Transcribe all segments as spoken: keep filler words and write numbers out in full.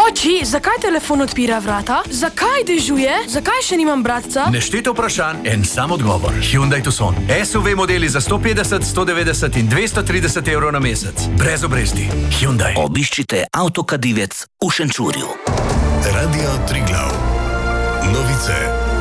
Oči, zakaj telefon odpira vrata? Zakaj dežuje? Zakaj še nimam bratca? Nešteto vprašanj, en sam odgovor. Hyundai Tucson. S U V modeli za sto petdeset, sto devetdeset in dvesto trideset evrov na mesec. Brez obresti. Hyundai. Obiščite Avtokadivec v Šenčurju. Radio Triglav. Novice.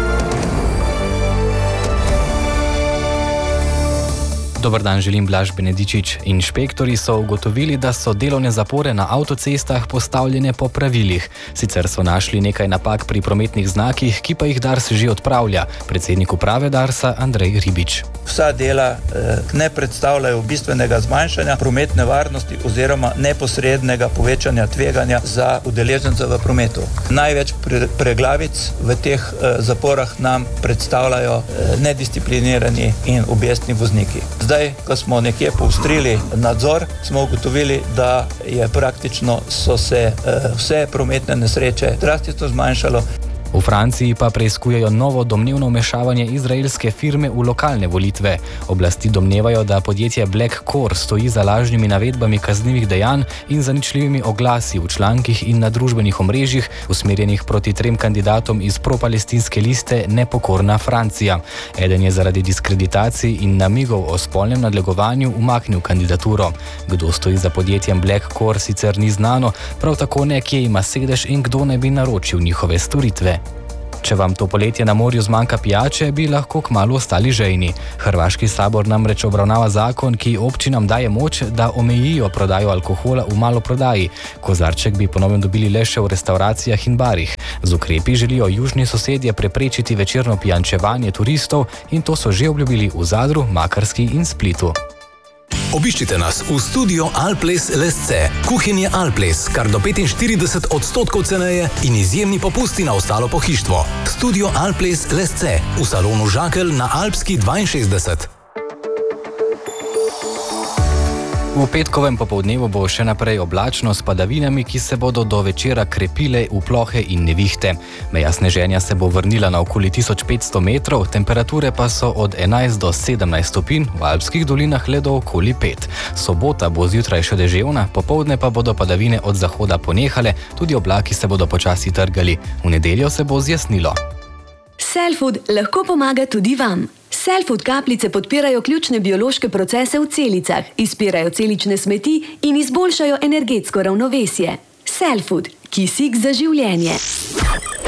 Dobar dan, želim Blaž Benedičič. Inšpektori so ugotovili, da so delovne zapore na avtocestah postavljene po pravilih. Sicer so našli nekaj napak pri prometnih znakih, ki pa jih Dars že odpravlja. Predsednik uprave Darsa Andrej Ribič. Vsa dela eh, ne predstavljajo bistvenega zmanjšanja prometne varnosti oziroma neposrednega povečanja tveganja za udeležence v prometu. Največ pre, preglavic v teh eh, zaporah nam predstavljajo eh, nedisciplinirani in objestni vozniki. Zdaj, ko smo nekje poostrili nadzor, smo ugotovili, da je praktično so se eh, vse prometne nesreče drastično zmanjšalo. V Franciji pa preiskujejo novo domnevno vmešavanje izraelske firme v lokalne volitve. Oblasti domnevajo, da podjetje Black Core stoji za lažnimi navedbami kaznivih dejanj in zaničljivimi oglasi v člankih in na družbenih omrežjih, usmerjenih proti trem kandidatom iz propalestinske liste Nepokorna Francija. Eden je zaradi diskreditacij in namigov o spolnem nadlegovanju umaknil kandidaturo. Kdo stoji za podjetjem Black Core, sicer ni znano, prav tako ne, kje ima sedež in kdo naj bi naročil njihove storitve. Če vam to poletje na morju zmanjka pijače, bi lahko kmalu ostali žejni. Hrvaški sabor namreč obravnava zakon, ki občinam daje moč, da omejijo prodajo alkohola v maloprodaji. Kozarček bi ponovno dobili le še v restavracijah in barih. Z ukrepi želijo južni sosedje preprečiti večerno pijančevanje turistov in to so že obljubili v Zadru, Makarski in Splitu. Obiščite nas v studio Alples Lesce. Kuhinje Alples, kar do petinštirideset odstotkov ceneje in izjemni popusti na ostalo pohištvo. Studio Alples Lesce v salonu Žakelj na Alpski dvainšestdeset. V petkovem popoldnevu bo še naprej oblačno s padavinami, ki se bodo do večera krepile v plohe in nevihte. Meja sneženja se bo vrnila na okoli tisoč petsto metrov, temperature pa so od enajst do sedemnajst stopinj, v alpskih dolinah le do okoli pet. Sobota bo zjutraj še deževna, popoldne pa bodo padavine od zahoda ponehale, tudi oblaki se bodo počasi trgali. V nedeljo se bo zjasnilo. Cellfood lahko pomaga tudi vam. Cellfood kapljice podpirajo ključne biološke procese v celicah, izpirajo celične smeti in izboljšajo energetsko ravnovesje. Cellfood, kisik za življenje.